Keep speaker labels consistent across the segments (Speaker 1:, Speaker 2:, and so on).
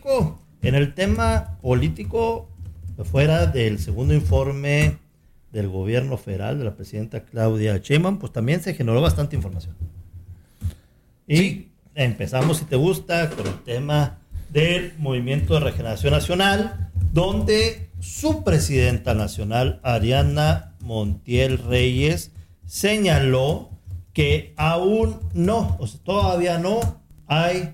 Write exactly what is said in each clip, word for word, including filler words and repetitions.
Speaker 1: Nico, en el tema político, fuera del segundo informe del gobierno federal de la presidenta Claudia Sheinbaum, pues también se generó bastante información. Y sí. Empezamos, si te gusta, con el tema del Movimiento de Regeneración Nacional, donde su presidenta nacional, Ariadna Montiel Reyes, señaló que aún no, o sea, todavía no hay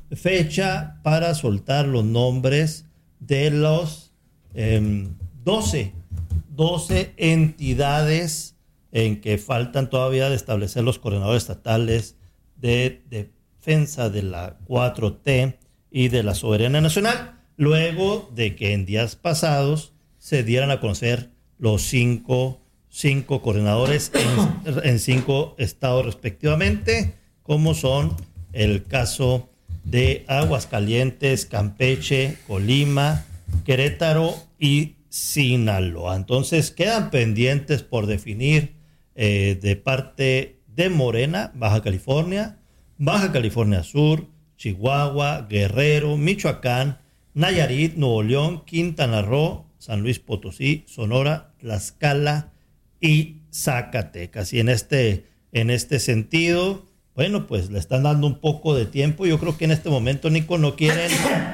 Speaker 1: fecha para soltar los nombres de los eh, doce, doce entidades en que faltan todavía de establecer los coordinadores estatales de, de defensa de la cuatro T y de la soberanía nacional, luego de que en días pasados se dieran a conocer los cinco, cinco coordinadores en, en cinco estados respectivamente, como son el caso de Aguascalientes, Campeche, Colima, Querétaro y Sinaloa. Entonces quedan pendientes por definir eh, de parte de Morena, Baja California, Baja California Sur, Chihuahua, Guerrero, Michoacán, Nayarit, Nuevo León, Quintana Roo, San Luis Potosí, Sonora, Tlaxcala y Zacatecas. Y en este, en este sentido, bueno, pues le están dando un poco de tiempo. Yo creo que en este momento, Nico, no quieren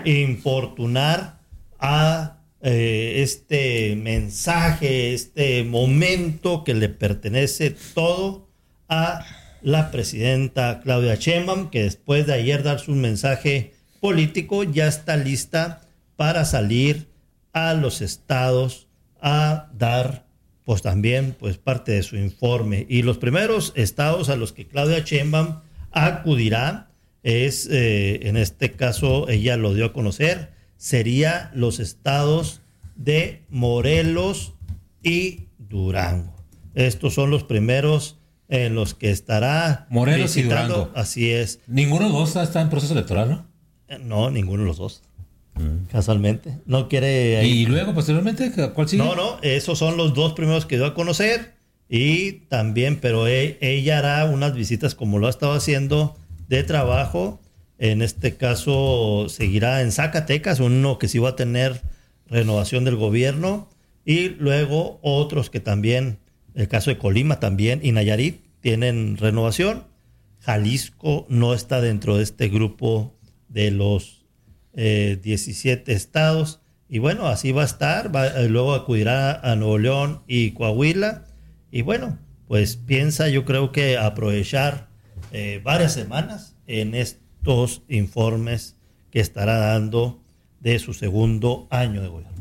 Speaker 1: importunar a eh, este mensaje, este momento que le pertenece todo a la presidenta Claudia Sheinbaum, que después de ayer dar su mensaje político ya está lista para salir a los estados a dar pues también pues parte de su informe. Y los primeros estados a los que Claudia Sheinbaum acudirá es, eh, en este caso ella lo dio a conocer, sería los estados de Morelos y Durango. Estos son los primeros en los que estará
Speaker 2: Morelos visitando. Y Durango.
Speaker 1: Así es.
Speaker 2: ¿Ninguno de los dos está en proceso electoral, no?
Speaker 1: No, ninguno de los dos. Mm. Casualmente. No quiere... Ahí.
Speaker 2: ¿Y luego, posteriormente, cuál sigue?
Speaker 1: No, no, esos son los dos primeros que dio a conocer. Y también, pero e- ella hará unas visitas como lo ha estado haciendo de trabajo. En este caso, seguirá en Zacatecas, uno que sí va a tener renovación del gobierno. Y luego otros que también... El caso de Colima también y Nayarit tienen renovación. Jalisco no está dentro de este grupo de los eh, diecisiete estados. Y bueno, así va a estar. Va, eh, luego acudirá a Nuevo León y Coahuila. Y bueno, pues piensa yo creo que aprovechar eh, varias semanas en estos informes que estará dando de su segundo año de gobierno.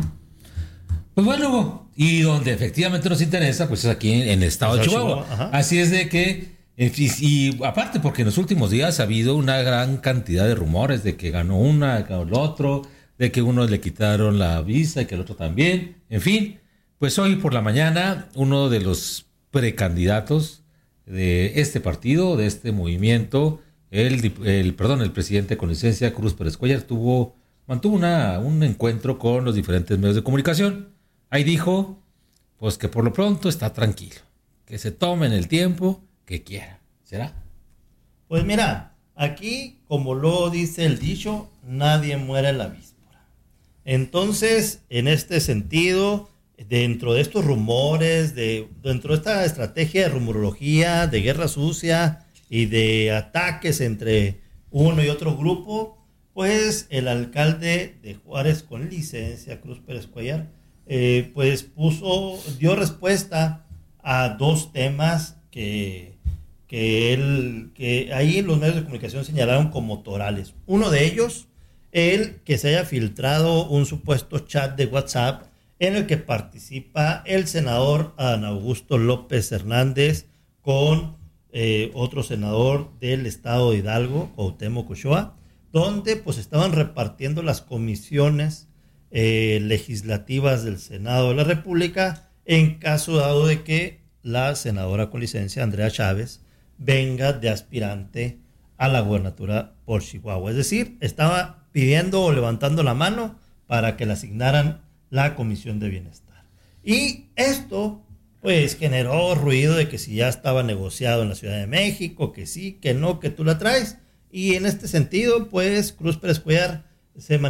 Speaker 2: Pues bueno, y donde efectivamente nos interesa, pues es aquí en, en el estado de Chihuahua. Chihuahua Así es de que, y, y aparte porque en los últimos días ha habido una gran cantidad de rumores de que ganó una, ganó el otro, de que uno le quitaron la visa y que el otro también. En fin, pues hoy por la mañana uno de los precandidatos de este partido, de este movimiento, el, el perdón, el presidente con licencia, Cruz Pérez Cuellar, tuvo, mantuvo una, un encuentro con los diferentes medios de comunicación. Ahí dijo, pues que por lo pronto está tranquilo, que se tomen el tiempo que quieran. ¿Será?
Speaker 1: Pues mira, aquí, como lo dice el dicho, nadie muere en la víspera. Entonces, en este sentido, dentro de estos rumores, de, dentro de esta estrategia de rumorología, de guerra sucia y de ataques entre uno y otro grupo, pues el alcalde de Juárez con licencia, Cruz Pérez Cuellar, Eh, pues puso, dio respuesta a dos temas que, que él, que ahí los medios de comunicación señalaron como torales. Uno de ellos, el que se haya filtrado un supuesto chat de WhatsApp en el que participa el senador Adán Augusto López Hernández con eh, otro senador del estado de Hidalgo, Cuauhtémoc Ochoa, donde pues estaban repartiendo las comisiones Eh, legislativas del Senado de la República en caso dado de que la senadora con licencia Andrea Chávez venga de aspirante a la gubernatura por Chihuahua. Es decir, estaba pidiendo o levantando la mano para que le asignaran la Comisión de Bienestar. Y esto pues generó ruido de que si ya estaba negociado en la Ciudad de México, que sí, que no, que tú la traes. Y en este sentido pues Cruz Pérez Cuellar se